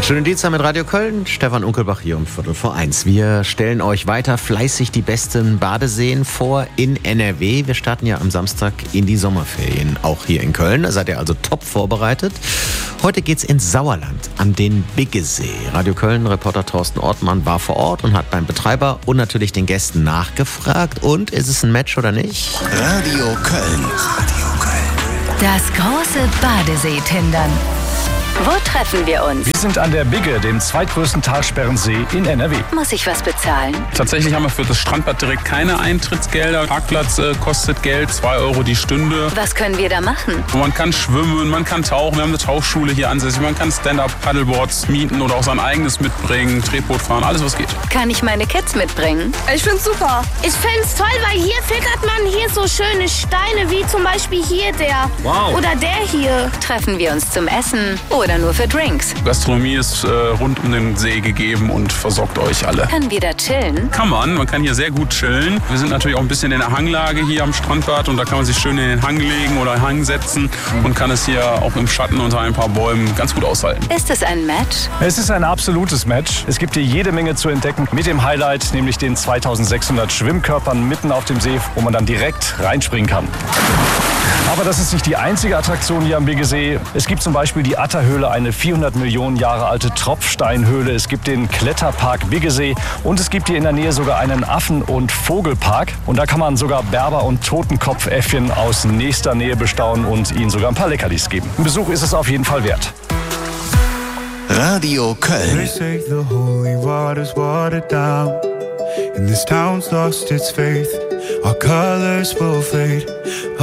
Schönen Dienstag mit Radio Köln. Stefan Unkelbach hier um 1:15. Wir stellen euch weiter fleißig die besten Badeseen vor in NRW. Wir starten ja am Samstag in die Sommerferien, auch hier in Köln. Da seid ihr also top vorbereitet. Heute geht's ins Sauerland, an den Biggesee. Radio Köln-Reporter Thorsten Ortmann war vor Ort und hat beim Betreiber und natürlich den Gästen nachgefragt. Und ist es ein Match oder nicht? Radio Köln. Radio Köln. Das große Badesee-Tindern. Wo treffen wir uns? Wir sind an der Bigge, dem zweitgrößten Talsperrensee in NRW. Muss ich was bezahlen? Tatsächlich haben wir für das Strandbad direkt keine Eintrittsgelder. Parkplatz kostet Geld, 2 Euro die Stunde. Was können wir da machen? Man kann schwimmen, man kann tauchen. Wir haben eine Tauchschule hier ansässig. Man kann Stand-Up-Paddleboards mieten oder auch sein eigenes mitbringen, Tretboot fahren, alles was geht. Kann ich meine Kids mitbringen? Ich find's super. Ich find's toll, weil hier filtert man hier so schöne Steine, wie zum Beispiel hier der. Wow. Oder der hier. Treffen wir uns zum Essen oder nur für Drinks? Gastronomie ist rund um den See gegeben und versorgt euch alle. Können wir da chillen? Kann man kann hier sehr gut chillen. Wir sind natürlich auch ein bisschen in der Hanglage hier am Strandbad und da kann man sich schön in den Hang legen oder Hang setzen und kann es hier auch im Schatten unter ein paar Bäumen ganz gut aushalten. Ist es ein Match? Es ist ein absolutes Match. Es gibt hier jede Menge zu entdecken mit dem Highlight, nämlich den 2600 Schwimmkörpern mitten auf dem See, wo man dann direkt reinspringen kann. Aber das ist nicht die einzige Attraktion hier am Biggesee. Es gibt zum Beispiel die Atterhöhle, eine 400 Millionen Jahre alte Tropfsteinhöhle. Es gibt den Kletterpark Biggesee und es gibt hier in der Nähe sogar einen Affen- und Vogelpark. Und da kann man sogar Berber- und Totenkopfäffchen aus nächster Nähe bestaunen und ihnen sogar ein paar Leckerlis geben. Ein Besuch ist es auf jeden Fall wert. Radio Köln. They say the holy water's watered down, and this town's lost its faith. Our colors will fade.